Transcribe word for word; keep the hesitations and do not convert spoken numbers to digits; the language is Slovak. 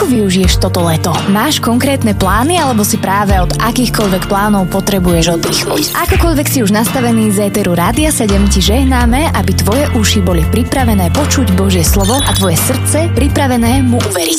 Ako využiješ toto leto? Máš konkrétne plány alebo si práve od akýchkoľvek plánov potrebuješ oddychnúť? Akokoľvek si už nastavený z éteru Rádia sedem ti žehnáme, aby tvoje uši boli pripravené počuť Božie slovo a tvoje srdce pripravené mu uveriť.